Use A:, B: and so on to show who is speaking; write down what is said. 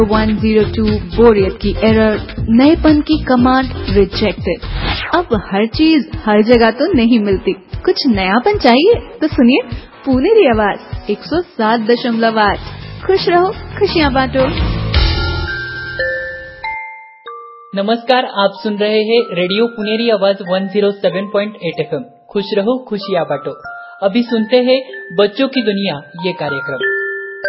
A: 102 बोरियत की एरर, नएपन की कमांड रिजेक्टेड। अब हर चीज हर जगह तो नहीं मिलती, कुछ नयापन चाहिए तो सुनिए पुनेरी आवाज 107.8। खुश रहो, खुशियाँ बांटो।
B: नमस्कार, आप सुन रहे हैं रेडियो पुनेरी आवाज 107.8 FM। खुश रहो, खुशियाँ बांटो। अभी सुनते हैं बच्चों की दुनिया ये कार्यक्रम।